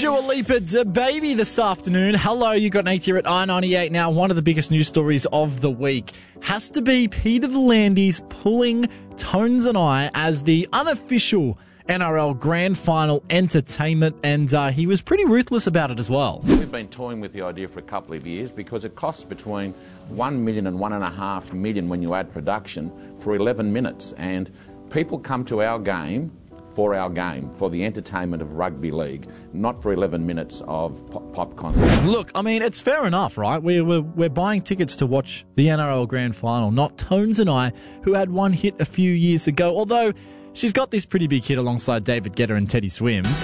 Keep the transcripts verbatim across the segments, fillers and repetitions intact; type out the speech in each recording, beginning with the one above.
Dua Lipa, Da Baby this afternoon. Hello, you got Nate here at I ninety-eight now. One of the biggest news stories of the week has to be Peter V'landys pulling Tones and I as the unofficial N R L Grand Final entertainment, and uh, he was pretty ruthless about it as well. We've been toying with the idea for a couple of years because it costs between one million and one and a half million when you add production for eleven minutes, and people come to our game for our game, for the entertainment of rugby league, not for eleven minutes of pop, pop concert. Look, I mean, it's fair enough, right? We're, we're, we're buying tickets to watch the N R L Grand Final, not Tones and I, who had one hit a few years ago, although she's got this pretty big hit alongside David Guetta and Teddy Swims.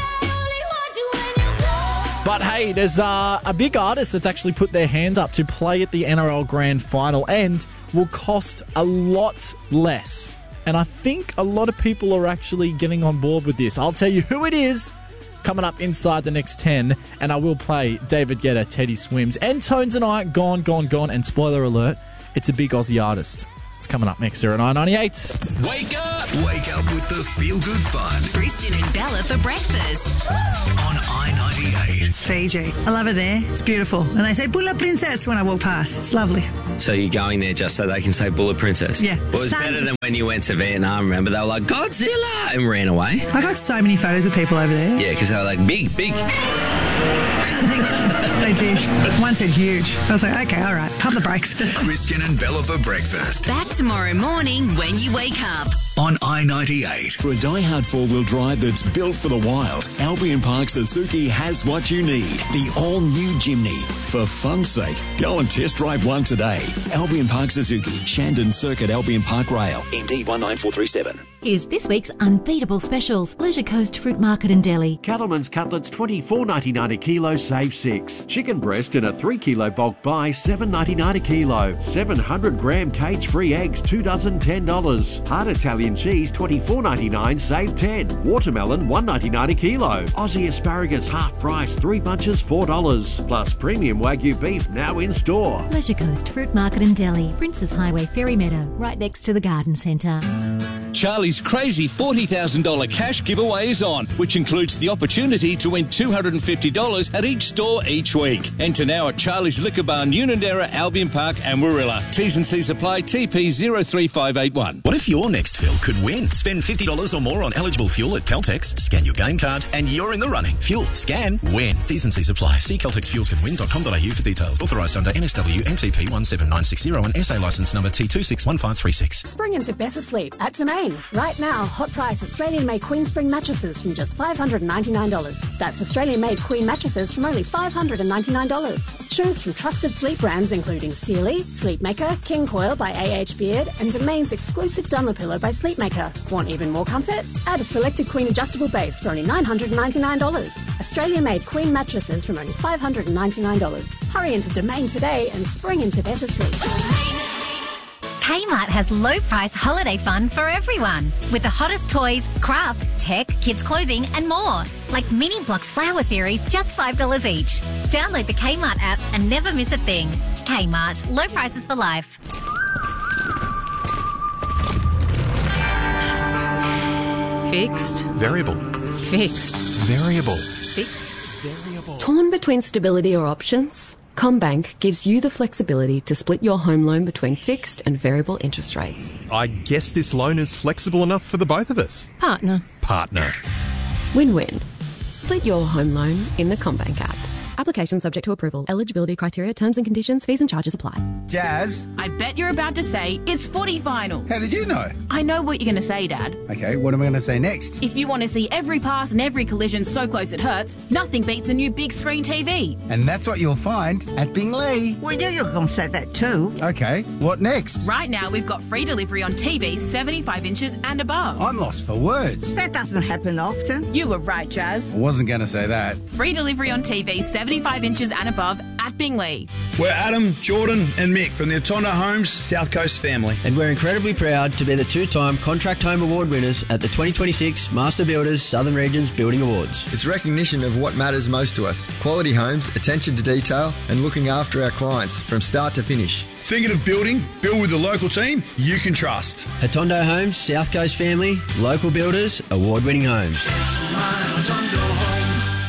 But hey, there's uh, a big artist that's actually put their hand up to play at the N R L Grand Final and will cost a lot less. And I think a lot of people are actually getting on board with this. I'll tell you who it is coming up inside the next ten, and I will play David Guetta, Teddy Swims, and Tones and I, Gone, Gone, Gone, and spoiler alert, it's a big Aussie artist. It's coming up next here at I ninety-eight. Wake up! Wake up with the feel-good fun. Christian and Bella for breakfast. On I ninety-eight. Fiji. I love it there. It's beautiful. And they say, Bulla Princess when I walk past. It's lovely. So you're going there just so they can say Bulla Princess? Yeah. Well, it was Sun- better than when you went to Vietnam, remember? They were like, Godzilla! And ran away. I got so many photos with people over there. Yeah, because they were like, big, big. They did. One said huge. I was like, okay, all right. Pump the brakes. Christian and Bella for breakfast. Back tomorrow morning when you wake up. On I ninety-eight. For a die-hard four-wheel drive that's built for the wild, Albion Park Suzuki has what you need. The all-new Jimny. For fun's sake, go and test drive one today. Albion Park Suzuki, Shandon Circuit, Albion Park Rail, M D one nine four three seven. Here's this week's unbeatable specials. Leisure Coast Fruit Market in Delhi. Cattleman's cutlets twenty-four ninety-nine a kilo, save six. Chicken breast in a three kilo bulk buy, seven ninety-nine a kilo. seven hundred gram cage-free eggs, two dozen, ten dollars. Hard Italian cheese, twenty-four ninety-nine, save ten. Watermelon, one ninety-nine a kilo. Aussie asparagus, half price, three bunches, four dollars. Plus premium Wagyu beef now in store. Leisure Coast Fruit Market in Delhi. Princes Highway, Ferry Meadow, right next to the Garden Centre. Charlie's crazy forty thousand dollars cash giveaway is on, which includes the opportunity to win two hundred fifty dollars at each store each week. Enter now at Charlie's Liquor Barn, Unanderra, Albion Park and Warilla. T's and C's apply. T P zero three five eight one. What if your next fill could win? Spend fifty dollars or more on eligible fuel at Caltex, scan your game card, and you're in the running. Fuel, scan, win. T's and C's apply. See caltex fuels can win dot com dot a u for details. Authorised under N S W N T P one seven nine six zero and S A licence number T two six one five three six. Spring into better sleep at Domain. Right now, hot price Australian-made Queen Spring mattresses from just five hundred ninety-nine dollars. That's Australian-made Queen mattresses from only five hundred ninety-nine dollars. Choose from trusted sleep brands including Sealy, Sleepmaker, King Coil by A H Beard, and Domain's exclusive Dunlopillow by Sleepmaker. Want even more comfort? Add a selected Queen adjustable base for only nine hundred ninety-nine dollars. Australian-made Queen mattresses from only five hundred ninety-nine dollars. Hurry into Domain today and spring into better sleep. Kmart has low price holiday fun for everyone with the hottest toys, craft, tech, kids clothing and more. Like Mini Blocks Flower Series, just five dollars each. Download the Kmart app and never miss a thing. Kmart, low prices for life. Fixed. Variable. Fixed. Variable. Fixed. Variable. Torn between stability or options? CommBank gives you the flexibility to split your home loan between fixed and variable interest rates. I guess this loan is flexible enough for the both of us. Partner. Partner. Win-win. Split your home loan in the CommBank app. Application subject to approval. Eligibility criteria, terms and conditions, fees and charges apply. Jazz. I bet you're about to say it's footy final. How did you know? I know what you're going to say, Dad. Okay, what am I going to say next? If you want to see every pass and every collision so close it hurts, nothing beats a new big screen T V. And that's what you'll find at Bingley. We knew you were going to say that too. Okay, what next? Right now we've got free delivery on T Vs seventy-five inches and above. I'm lost for words. That doesn't happen often. You were right, Jazz. I wasn't going to say that. Free delivery on T Vs seventy-five inches and above at Bingley. We're Adam, Jordan and Mick from the Atondo Homes South Coast family. And we're incredibly proud to be the two-time Contract Home Award winners at the twenty twenty-six Master Builders Southern Regions Building Awards. It's recognition of what matters most to us. Quality homes, attention to detail and looking after our clients from start to finish. Thinking of building? Build with the local team you can trust. Atondo Homes, South Coast family, local builders, award-winning homes.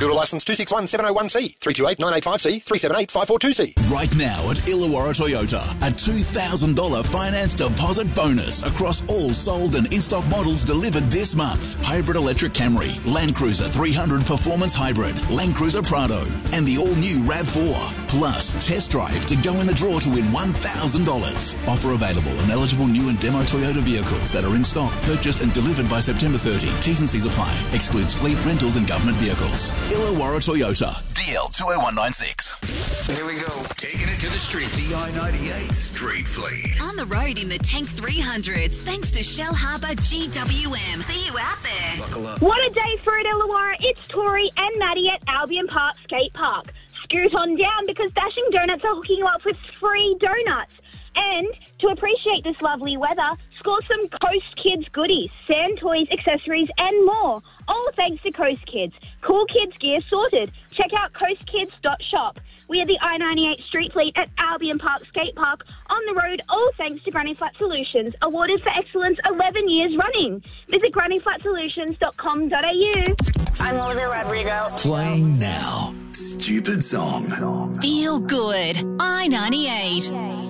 Builder licence two six one seven oh one C, three two eight nine eight five C, three seven eight five four two C. Right now at Illawarra Toyota, a two thousand dollars finance deposit bonus across all sold and in-stock models delivered this month. Hybrid electric Camry, Land Cruiser three hundred Performance Hybrid, Land Cruiser Prado, and the all-new RAV four. Plus, test drive to go in the draw to win one thousand dollars. Offer available on eligible new and demo Toyota vehicles that are in stock, purchased and delivered by September thirtieth. T's and C's apply. Excludes fleet, rentals and government vehicles. Illawarra Toyota. D L two oh one nine six. Here we go. Taking it to the streets. The I ninety-eight Street Fleet. On the road in the Tank three hundreds, thanks to Shell Harbour G W M. See you out there. Buckle up. What a day for it, Illawarra. It's Tori and Maddie at Albion Park Skate Park. Scoot on down because Dashing Donuts are hooking you up with free donuts. And to appreciate this lovely weather, score some Coast Kids goodies, sand toys, accessories and more. All thanks to Coast Kids. Cool kids gear sorted. Check out coast kids dot shop. We are the I ninety-eight Street Fleet at Albion Park Skate Park on the road, all thanks to Granny Flat Solutions, awarded for excellence eleven years running. Visit granny flat solutions dot com dot a u. I'm Olivia Rodrigo. Playing now. Stupid song. Feel good. I ninety-eight.